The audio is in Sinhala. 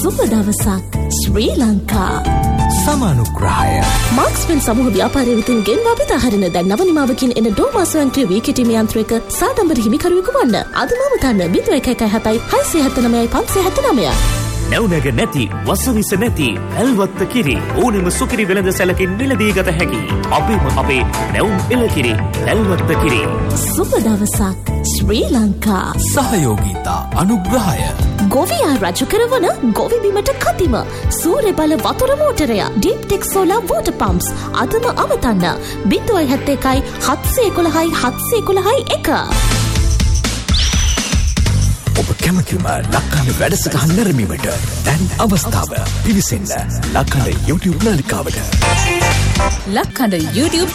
සුබ දවසක් ශ්‍රී ලංකා. සමානුග්‍රහය මාක්ස්වෙල් සමූහ ව්‍යාපාරය වෙතින් ගෙන්වා පිට හරින දැන් නව නිමාවකින් එන ඩෝමා ස්වයංක්‍රීය වීකිටීම යන්ත්‍රයක සාදම්බර හිමිකරුවෙකු වන්න. අදම තන්න 0117 679 579. නැවුනග නැති වසවිස නැති ඇල්වත්ත කිරි ඕනෙම සුකිරි වෙළඳ සැලකින් මිලදී ගත හැකි අපේ නැවුම් එළකිරි ඇල්වත්ත කිරි. සුබ දවසක් ශ්‍රී ලංකා. සහයෝගීතා අනුග්‍රහය ගොවියා රජු කරවන ගොවි බිමට කතිම සූර්ය බල වතුර මෝටරය ඩීප්ටෙක් සෝලාර් වෝටර් පම්ප්ස් අදම අවතන්න 071 711 711 ඔබ කැමතිම ලක්කන්න වැඩසටහන් නැරඹීමට දැන් අවස්ථාව. පිවිසෙන්න ලක්කන්න YouTube නාලිකාවට. ලක්කන්න YouTube